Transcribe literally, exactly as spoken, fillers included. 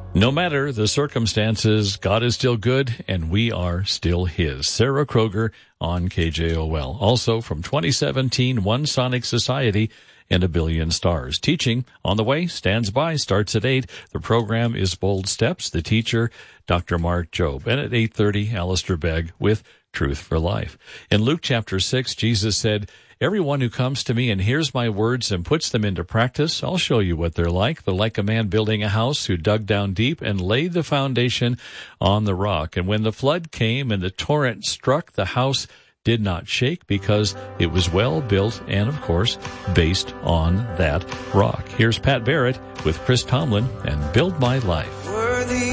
No matter the circumstances, God is still good, and we are still His. Sarah Kroger on K J O L. Also from twenty seventeen, One Sonic Society and a Billion Stars. Teaching on the way, stands by, starts at eight. The program is Bold Steps. The teacher, Doctor Mark Jobe. And at eight thirty, Alistair Begg with Truth for Life. In Luke chapter six, Jesus said, "Everyone who comes to me and hears my words and puts them into practice, I'll show you what they're like. They're like a man building a house who dug down deep and laid the foundation on the rock. And when the flood came and the torrent struck, the house did not shake because it was well built and, of course, based on that rock." Here's Pat Barrett with Chris Tomlin and Build My Life.